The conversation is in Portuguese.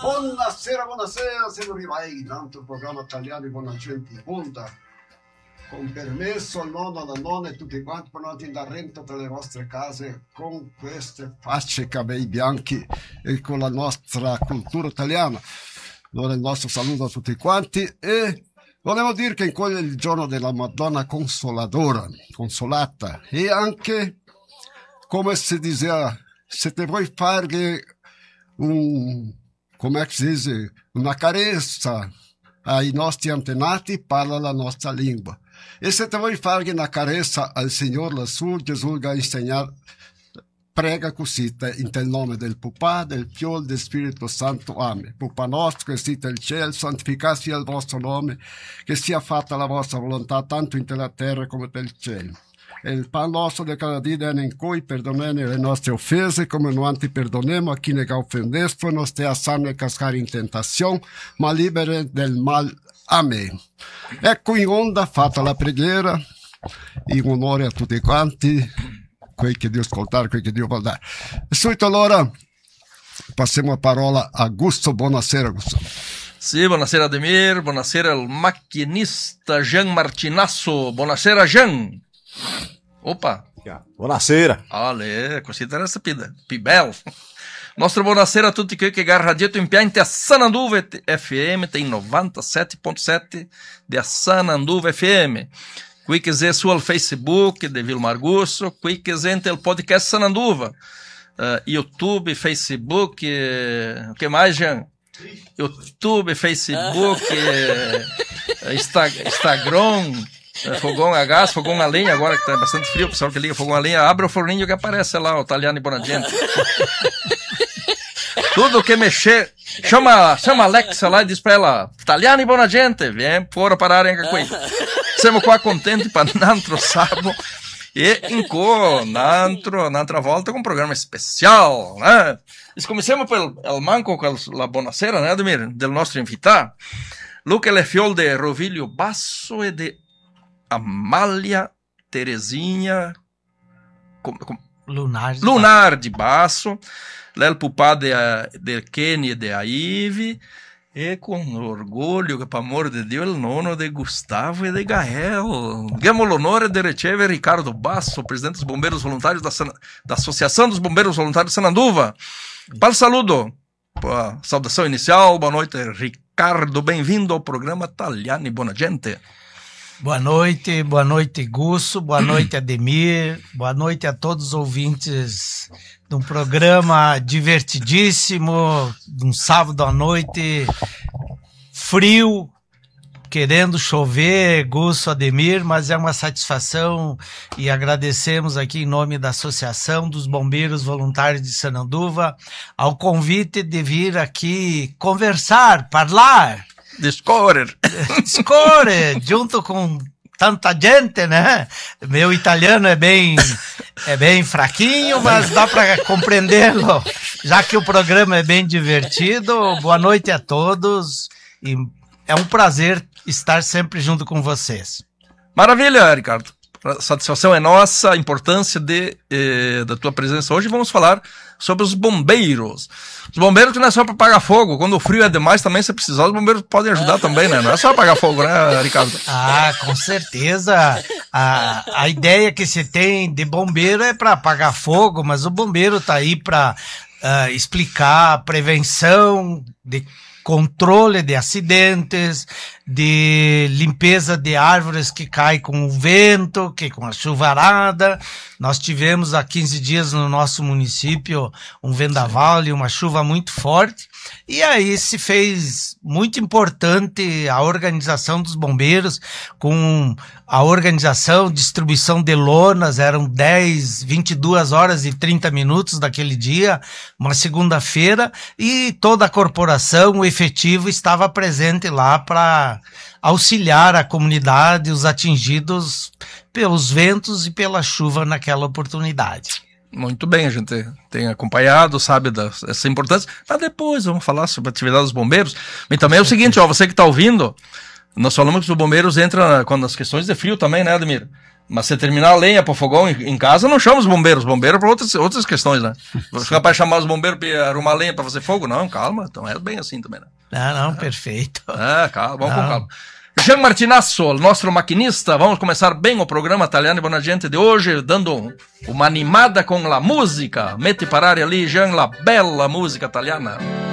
Buonasera, siamo arrivati tanto programma italiano buona gente punta. Con permesso al nonno, alla nonna e tutti quanti pronti da rento per le vostre case con queste facce, cabelli bianchi e con la nostra cultura italiana. Allora il nostro saluto a tutti quanti e volevo dire che in quello è il giorno della Madonna Consoladora, consolata, e anche, come si diceva, se te vuoi fare come si dice, una carezza ai nostri antenati, parla la nostra lingua. E se te vuoi fare una carezza al Signore lassù, Gesù ha insegnato, prega così, in il nome del Papà, del Figlio e del Spirito Santo. Amen. Papà nostro che siete nel cielo, santificato sia il vostro nome, che sia fatta la vostra volontà, tanto nella terra come nel cielo. E il pan nostro di cada dia in cui perdonare le nostre offese, come noi perdoniamo a chi ne ha offendesto, non stia a ne cascare in tentazione, ma libere del mal. Amen. Ecco in onda, fatta la preghiera, in onore a tutti quanti, quei che Dio ascoltare, quei che Dio vuol dare. E subito allora passiamo la parola a Gusto. Buonasera, Gusto. Sì, buonasera Ademir, buonasera al macchinista Jean Martinasso, buonasera Jean. Opa! Buonasera! Olha, così interessa Pibel. Nostro buonasera a tutti quelli che hanno radiato impianti a Sananduva FM, tem 97.7 di Sananduva FM. Qui che sei sul Facebook de Vilmar Gusso, qui che sente il podcast Sananduva. YouTube, Facebook, o que mais, Jean? YouTube, Facebook, Instagram, fogão a gás, fogão a lenha, agora que tá bastante frio, o pessoal que liga fogão a lenha, abre o forninho que aparece lá, o Italiano e Bonagente. Tudo que mexer, chama a Alexa lá e diz pra ela, Italiano e Bonagente, vem fora para a área qui. Siamo qua contenti per un altro sabato e un'altra volta com um programa especial, né? E cominciamo per il manco con la buonasera, né, Ademir, del nostro invitato. Luca è fiol de Rovilio Basso e de Amália Terezinha Lunar de Basso, Lel Pupá de Kenny e de Aive, e com orgulho, que, por amor de Deus, o nono de Gustavo e de Gael. Diamo l'onore de ricevere Ricardo Basso, presidente dos Bombeiros Voluntários da Associação dos Bombeiros Voluntários de Sananduva. Para o saludo, a saudação inicial, boa noite, Ricardo, bem-vindo ao programa Italiano e Bonagente. Boa noite Gusso, boa noite Ademir, boa noite a todos os ouvintes de um programa divertidíssimo, de um sábado à noite, frio, querendo chover, Gusso, Ademir, mas é uma satisfação e agradecemos aqui em nome da Associação dos Bombeiros Voluntários de Sananduva ao convite de vir aqui conversar, falar. Discorrer, junto com tanta gente, né? Meu italiano é bem fraquinho, mas dá para compreendê-lo, já que o programa é bem divertido. Boa noite a todos e é um prazer estar sempre junto com vocês. Maravilha, Ricardo. A satisfação é nossa, a importância da tua presença hoje. Vamos falar sobre os bombeiros. Os bombeiros que não é só para apagar fogo. Quando o frio é demais também, se precisar, os bombeiros podem ajudar também, né? Não é só apagar fogo, né, Ricardo? Ah, com certeza. A ideia que se tem de bombeiro é para apagar fogo, mas o bombeiro tá aí para explicar prevenção, de controle de acidentes, de limpeza de árvores que caem com o vento, que com a chuvarada. Nós tivemos há 15 dias no nosso município um vendaval e uma chuva muito forte. E aí se fez muito importante a organização dos bombeiros, com a organização, distribuição de lonas, eram 22 horas e 30 minutos daquele dia, uma segunda-feira, e toda a corporação, o efetivo, estava presente lá para auxiliar a comunidade, os atingidos pelos ventos e pela chuva naquela oportunidade. Muito bem, a gente tem acompanhado, sabe dessa importância, mas depois vamos falar sobre a atividade dos bombeiros. E também é o seguinte, ó, você que está ouvindo, nós falamos que os bombeiros entram quando as questões de frio também, né, Ademir? Mas se terminar a lenha pro fogão em casa, não chama os bombeiros. Bombeiros para outras questões, né? Você é capaz de chamar os bombeiros para arrumar lenha para fazer fogo? Não, calma. Então é bem assim também, né? Não, perfeito. Calma, vamos com calma. Jean Martinazzo, nosso maquinista, vamos começar bem o programa Italiani Buona Gente de hoje, dando uma animada com la música. Mete parare ali, Jean, la bella música italiana.